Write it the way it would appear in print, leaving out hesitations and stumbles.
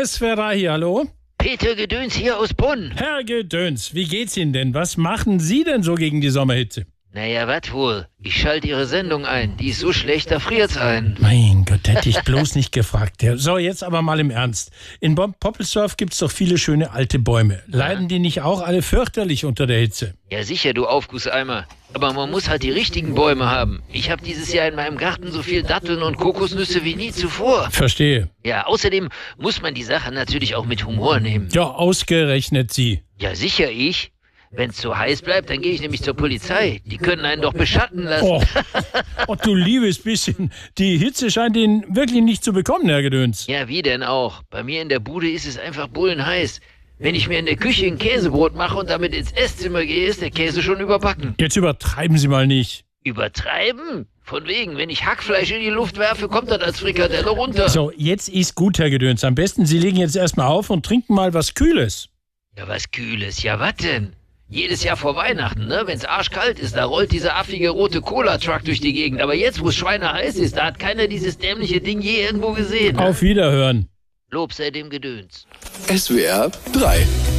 Tesfera hier, hallo? Peter Gedöns hier aus Bonn. Herr Gedöns, wie geht's Ihnen denn? Was machen Sie denn so gegen die Sommerhitze? Naja, was wohl? Ich schalte Ihre Sendung ein. Die ist so schlecht, da friert's ein. Mein Gott, hätte ich bloß nicht gefragt. Ja, so, jetzt aber mal im Ernst. In Poppelsdorf gibt's doch viele schöne alte Bäume. Leiden die nicht auch alle fürchterlich unter der Hitze? Ja sicher, du Aufgusseimer. Aber man muss halt die richtigen Bäume haben. Ich habe dieses Jahr in meinem Garten so viel Datteln und Kokosnüsse wie nie zuvor. Verstehe. Ja, außerdem muss man die Sache natürlich auch mit Humor nehmen. Ja, ausgerechnet Sie. Ja sicher, ich. Wenn's zu heiß bleibt, dann gehe ich nämlich zur Polizei. Die können einen doch beschatten lassen. Oh, du liebes bisschen. Die Hitze scheint Ihnen wirklich nicht zu bekommen, Herr Gedöns. Ja, wie denn auch? Bei mir in der Bude ist es einfach bullenheiß. Wenn ich mir in der Küche ein Käsebrot mache und damit ins Esszimmer gehe, ist der Käse schon überbacken. Jetzt übertreiben Sie mal nicht. Übertreiben? Von wegen, wenn ich Hackfleisch in die Luft werfe, kommt das als Frikadelle runter. So, jetzt ist gut, Herr Gedöns. Am besten Sie legen jetzt erstmal auf und trinken mal was Kühles. Ja, was Kühles. Ja, was denn? Jedes Jahr vor Weihnachten, ne? Wenn's arschkalt ist, da rollt dieser affige rote Cola-Truck durch die Gegend. Aber jetzt, wo es schweineheiß ist, da hat keiner dieses dämliche Ding je irgendwo gesehen. Ne? Auf Wiederhören. Lob sei dem Gedöns. SWR 3